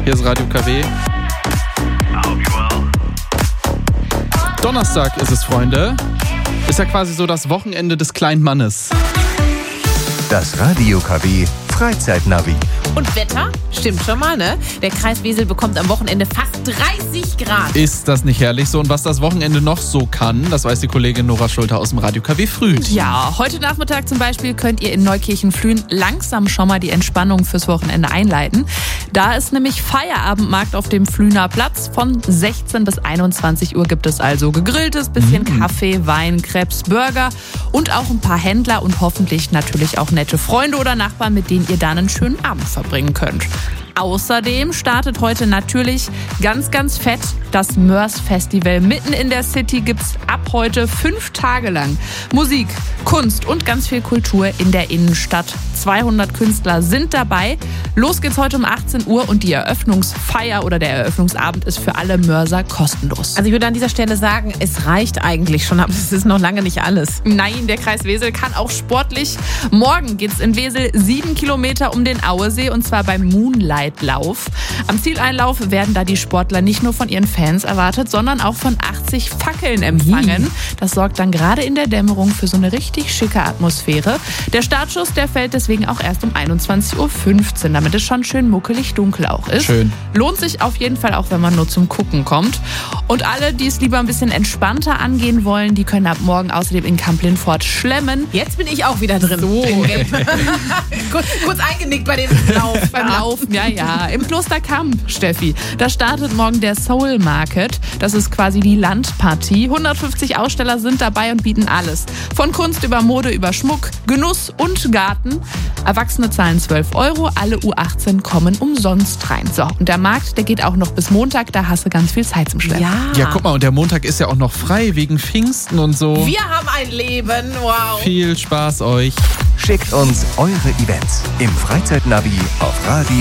Hier ist Radio KW. Donnerstag ist es, Freunde. Ist ja quasi so das Wochenende des kleinen Mannes. Das Radio KW Freizeitnavi. Und Wetter? Stimmt schon mal, ne? Der Kreis Wesel bekommt am Wochenende fast 30 Grad. Ist das nicht herrlich so? Und was das Wochenende noch so kann, das weiß die Kollegin Nora Schulter aus dem Radio KW Früh. Ja, heute Nachmittag zum Beispiel könnt ihr in Neukirchen-Flühen langsam schon mal die Entspannung fürs Wochenende einleiten. Da ist nämlich Feierabendmarkt auf dem Flühner Platz. Von 16 bis 21 Uhr gibt es also gegrilltes, bisschen Kaffee, Wein, Crepes, Burger und auch ein paar Händler und hoffentlich natürlich auch nette Freunde oder Nachbarn, mit denen ihr dann einen schönen Abend verbringen könnt. Außerdem startet heute natürlich ganz, ganz fett das Mörs Festival. Mitten in der City gibt's ab heute 5 Tage lang Musik, Kunst und ganz viel Kultur in der Innenstadt. 200 Künstler sind dabei. Los geht's heute um 18 Uhr und die Eröffnungsfeier oder der Eröffnungsabend ist für alle Mörser kostenlos. Also ich würde an dieser Stelle sagen, es reicht eigentlich schon, aber es ist noch lange nicht alles. Nein, der Kreis Wesel kann auch sportlich. Morgen geht's in Wesel 7 Kilometer um den Auesee und zwar beim Moonlight-Lauf. Am Zieleinlauf werden da die Sportler nicht nur von ihren Fans erwartet, sondern auch von 80 Fackeln empfangen. Das sorgt dann gerade in der Dämmerung für so eine richtig schicke Atmosphäre. Der Startschuss, der fällt deswegen auch erst um 21.15 Uhr, damit es schon schön muckelig dunkel auch ist. Schön. Lohnt sich auf jeden Fall auch, wenn man nur zum Gucken kommt. Und alle, die es lieber ein bisschen entspannter angehen wollen, die können ab morgen außerdem in Kamp-Lindfort schlemmen. Jetzt bin ich auch wieder drin. So. Kurz eingenickt bei dem Lauf. Beim Laufen, ja. Im Klosterkamp, Steffi. Da startet morgen der Soul Market. Das ist quasi die Landpartie. 150 Aussteller sind dabei und bieten alles. Von Kunst über Mode, über Schmuck, Genuss und Garten. Erwachsene zahlen 12 Euro, alle U18 kommen umsonst rein. So, und der Markt, der geht auch noch bis Montag, da hast du ganz viel Zeit zum Schleppen. Ja, guck mal, und der Montag ist ja auch noch frei wegen Pfingsten und so. Wir haben ein Leben, wow. Viel Spaß euch. Schickt uns eure Events im Freizeitnavi auf Radio